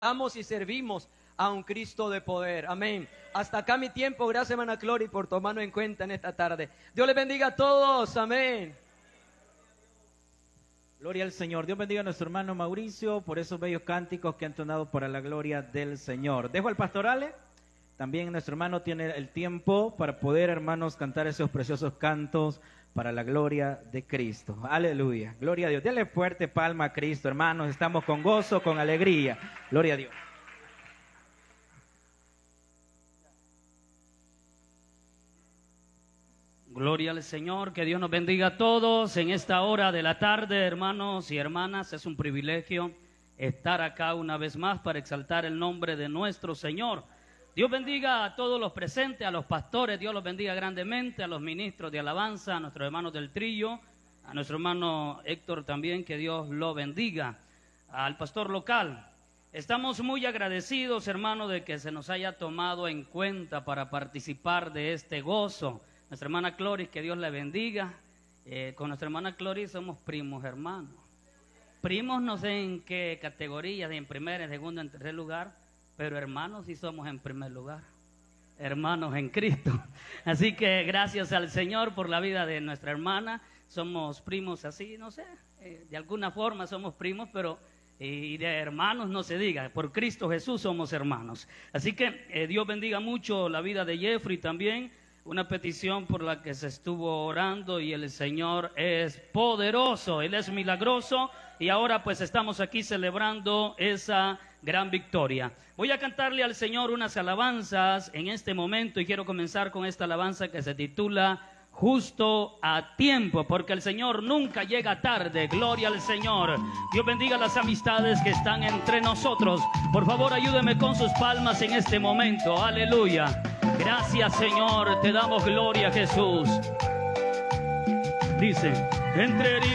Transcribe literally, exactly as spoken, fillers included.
Amamos y servimos a un Cristo de poder. Amén. Hasta acá mi tiempo. Gracias, hermana Clori, por tomarnos en cuenta en esta tarde. Dios les bendiga a todos. Amén. Gloria al Señor. Dios bendiga a nuestro hermano Mauricio por esos bellos cánticos que han entonado para la gloria del Señor. Dejo al pastor Ale. También nuestro hermano tiene el tiempo para poder, hermanos, cantar esos preciosos cantos para la gloria de Cristo. Aleluya. Gloria a Dios. Dele fuerte palma a Cristo, hermanos. Estamos con gozo, con alegría. Gloria a Dios. Gloria al Señor, que Dios nos bendiga a todos en esta hora de la tarde, hermanos y hermanas. Es un privilegio estar acá una vez más para exaltar el nombre de nuestro Señor. Dios bendiga a todos los presentes, a los pastores, Dios los bendiga grandemente, a los ministros de alabanza, a nuestros hermanos del trillo, a nuestro hermano Héctor también, que Dios lo bendiga, al pastor local. Estamos muy agradecidos, hermanos, de que se nos haya tomado en cuenta para participar de este gozo. Nuestra hermana Cloris, que Dios la bendiga. Eh, con nuestra hermana Cloris somos primos, hermanos. Primos no sé en qué categoría, en primer, en segundo, en tercer lugar, pero hermanos sí somos en primer lugar. Hermanos en Cristo. Así que gracias al Señor por la vida de nuestra hermana. Somos primos así, no sé, eh, de alguna forma somos primos, pero y de hermanos no se diga, por Cristo Jesús somos hermanos. Así que eh, Dios bendiga mucho la vida de Jeffrey también. Una petición por la que se estuvo orando y el Señor es poderoso, Él es milagroso y ahora pues estamos aquí celebrando esa gran victoria. Voy a cantarle al Señor unas alabanzas en este momento y quiero comenzar con esta alabanza que se titula Justo a Tiempo, porque el Señor nunca llega tarde. Gloria al Señor. Dios bendiga las amistades que están entre nosotros. Por favor, ayúdeme con sus palmas en este momento. Aleluya. Gracias, Señor, te damos gloria, Jesús. Dice, entre